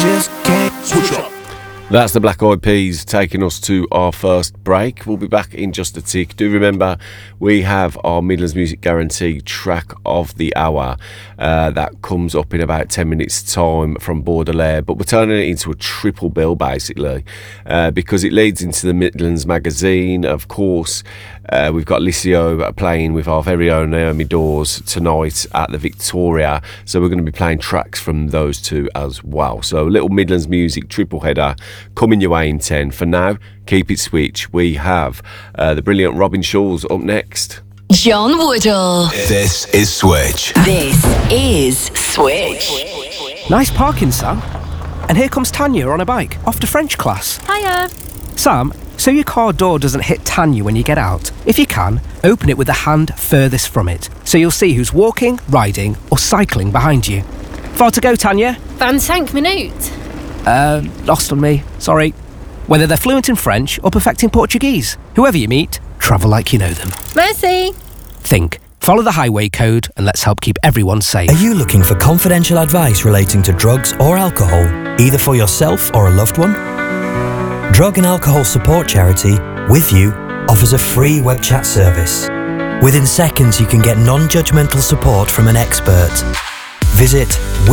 just can't switch up. That's the Black Eyed Peas taking us to our first break. We'll be back in just a tick. Do remember, we have our Midlands Music Guarantee track of the hour that comes up in about 10 minutes time from Baudelaire, but we're turning it into a triple bill basically because it leads into the Midlands magazine. Of course, we've got Licio playing with our very own Naomi Dawes tonight at the Victoria, so we're going to be playing tracks from those two as well. So a little Midlands music triple header coming your way in 10. For now, keep it switch. We have the brilliant Robin Schulz up next. John Woodall. This is Switch. This is Switch. Nice parking, Sam. And here comes Tanya on a bike, off to French class. Hiya. Sam, so your car door doesn't hit Tanya when you get out. If you can, open it with the hand furthest from it, so you'll see who's walking, riding, or cycling behind you. Far to go, Tanya? 25 minutes. Lost on me. Sorry. Whether they're fluent in French or perfecting Portuguese, whoever you meet, travel like you know them. Merci. Think. Follow the highway code and let's help keep everyone safe. Are you looking for confidential advice relating to drugs or alcohol, either for yourself or a loved one? Drug and Alcohol Support Charity, With You, offers a free web chat service. Within seconds you can get non-judgmental support from an expert. Visit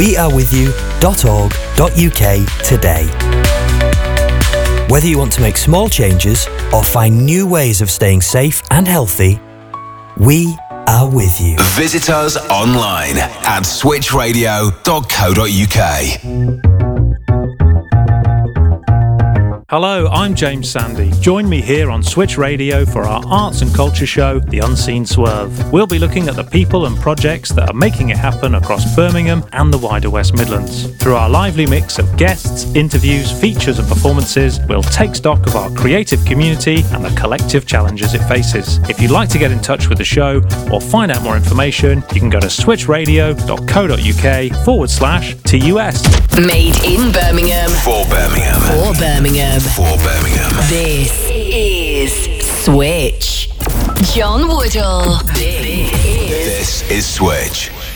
wearewithyou.org.uk today. Whether you want to make small changes or find new ways of staying safe and healthy, we are with you. Visit us online at switchradio.co.uk. Hello, I'm James Sandy. Join me here on Switch Radio for our arts and culture show, The Unseen Swerve. We'll be looking at the people and projects that are making it happen across Birmingham and the wider West Midlands. Through our lively mix of guests, interviews, features and performances, we'll take stock of our creative community and the collective challenges it faces. If you'd like to get in touch with the show or find out more information, you can go to switchradio.co.uk/TUS. Made in Birmingham. For Birmingham. For Birmingham. For Birmingham. This is Switch. John Woodall. This is Switch.